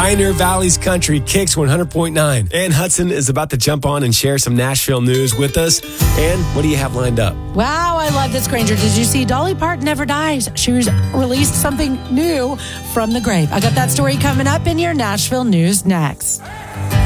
Pioneer Valley's Country, Kicks 100.9. Ann Hudson is about to jump on and share some Nashville news with us. Ann, what do you have lined up? Wow, I love this, Granger. Did you see Dolly Parton never dies? She released something new from the grave. I got that story coming up in your Nashville news next.